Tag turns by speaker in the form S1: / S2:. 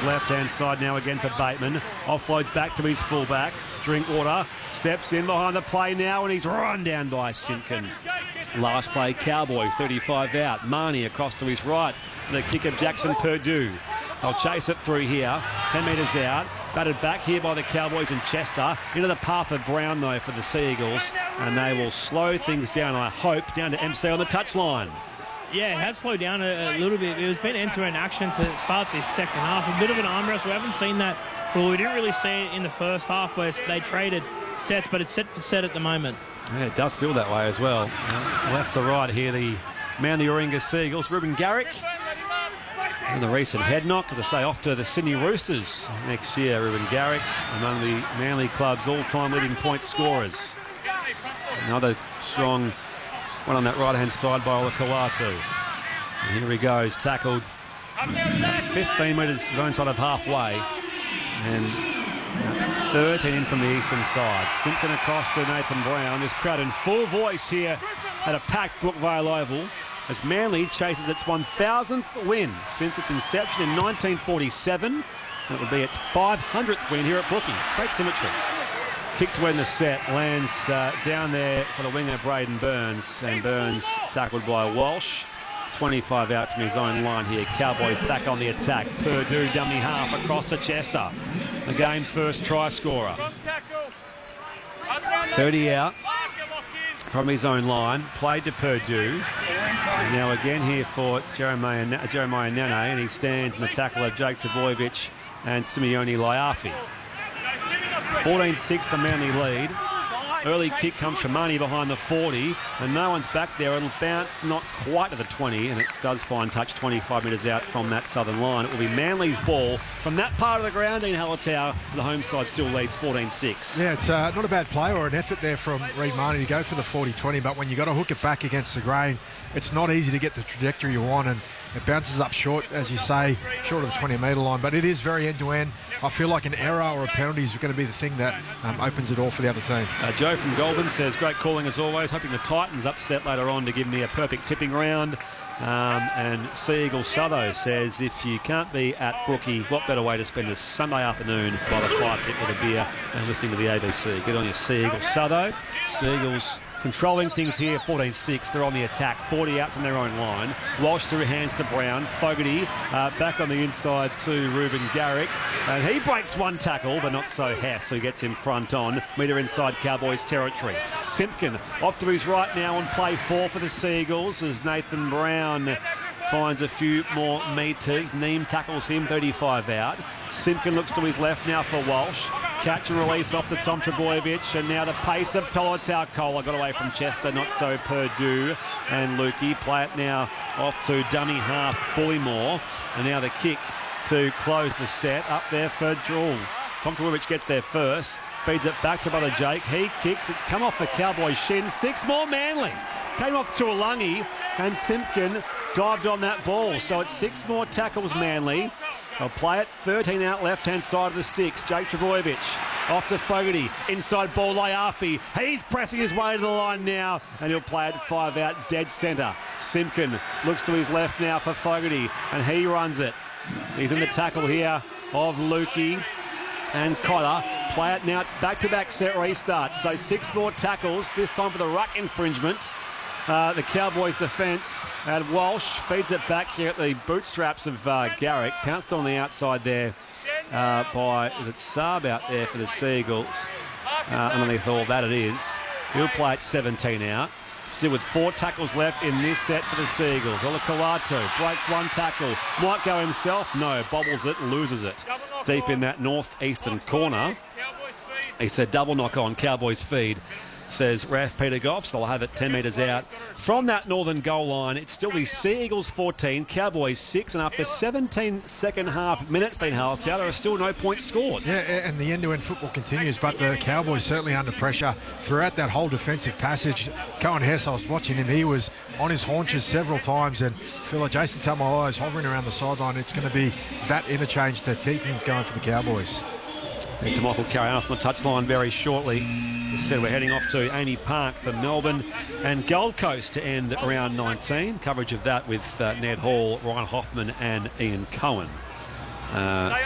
S1: left-hand side now again for Bateman. Offloads back to his fullback. Drinkwater steps in behind the play now, and he's run down by Simpkin. Last play, Cowboys, 35 out. Marnie across to his right for the kick of Jackson Purdue. They'll chase it through here, 10 metres out. Batted back here by the Cowboys and Chester. Into the path of Brown, though, for the Sea Eagles. And they will slow things down, I hope, down to MC on the touchline.
S2: Yeah, it has slowed down a little bit. It was been end-to-end action to start this second half. A bit of an arm wrestle. We haven't seen that. Well, we didn't really see it in the first half where they traded sets, but it's set for set at the moment.
S1: Yeah, it does feel that way as well. Left to right here, the Manly Warringah Sea Eagles. Ruben Garrick. And the recent head knock, as I say, off to the Sydney Roosters next year. Ruben Garrick, among the Manly club's all-time leading point scorers. Another strong one on that right-hand side by Olakau'atu. And here he goes, tackled 15 metres zone side of halfway. And 13 in from the eastern side. Simpkin across to Nathan Brown. This crowd in full voice here at a packed Brookvale Oval as Manly chases its 1,000th win since its inception in 1947. That would be its 500th win here at Brookie. It's great symmetry. Kick to end the set, lands down there for the winger Braden Burns, and Burns tackled by Walsh. 25 out from his own line here. Cowboys back on the attack. Purdue dummy half across to Chester, the game's first try scorer. 30 out from his own line, played to Purdue. And now again here for Jeremiah Nane, and he stands in the tackle of Jake Trbojevic and Simeone Laiafi. 14-6 the Manly lead. Early kick comes from Marnie behind the 40, and no one's back there. It'll bounce not quite to the 20, and it does find touch 25 metres out from that southern line. It will be Manly's ball from that part of the ground. Dean Hallertau, the home side, still leads 14-6.
S3: Yeah, it's not a bad play or an effort there from Reid Marnie to go for the 40-20, but when you got to hook it back against the grain, it's not easy to get the trajectory you want, and it bounces up short, as you say, short of the 20-metre line, but it is very end-to-end. I feel like an error or a penalty is going to be the thing that opens it all for the other team.
S1: Joe from Goulburn says, great calling as always, hoping the Titans upset later on to give me a perfect tipping round. And Sea Eagle Southo says, if you can't be at Brookie, what better way to spend a Sunday afternoon by the fire pit with a beer and listening to the ABC. Good on your Sea Eagle Southo. Sea Eagles controlling things here, 14-6. They're on the attack, 40 out from their own line. Walsh through hands to Brown. Fogarty back on the inside to Ruben Garrick. And he breaks one tackle, but not so Hess, who gets him front on. Metre inside Cowboys territory. Simpkin off to his right now on play 4 for the Sea Eagles as Nathan Brown finds a few more metres. Neem tackles him, 35 out. Simpkin looks to his left now for Walsh. Catch and release off the Tom Trbojevic, and now the pace of Tolotau Kola got away from Chester, not so Purdue and Lukey. Play it now off to dummy half Bullymore, and now the kick to close the set up there for Drool. Tom Trbojevic gets there first, feeds it back to brother Jake. He kicks, it's come off the Cowboys' shin. 6 more Manly. Came off to Alungi, and Simpkin dived on that ball. So it's 6 more tackles Manly. They'll play it, 13 out left-hand side of the sticks. Jake Trbojevic off to Fogarty. Inside ball, Laiafi. He's pressing his way to the line now, and he'll play it 5 out, dead centre. Simpkin looks to his left now for Fogarty, and he runs it. He's in the tackle here of Lukey and Cotter. Play it now, it's back-to-back set restarts. So 6 more tackles, this time for the ruck infringement. The Cowboys' defence, and Walsh feeds it back here at the bootstraps of Garrick. Pounced on the outside there by, is it Saab out there for the Sea Eagles? Underneath all that it is. He'll play it 17 out. Still with 4 tackles left in this set for the Sea Eagles. Olakau'atu breaks one tackle. Might go himself. No, bobbles it, loses it. Deep in that northeastern corner. He said double knock on, Cowboys feed, says Raf Peter Goff. So they'll have it 10 metres out from that northern goal line. It's still the Sea Eagles 14, Cowboys 6, and after 17 second half minutes, Dean Hallertau, there are still no points scored.
S3: Yeah, and the end-to-end football continues, but the Cowboys certainly under pressure throughout that whole defensive passage. Cohen Hess, I was watching him, he was on his haunches several times, and I feel like Jason Taumalolo is hovering around the sideline. It's going to be that interchange that keep things going for the Cowboys.
S1: And to Michael Carrianos on the touchline very shortly. As I said, we're heading off to Amy Park for Melbourne and Gold Coast to end round 19. Coverage of that with Ned Hall, Ryan Hoffman and Ian Cohen.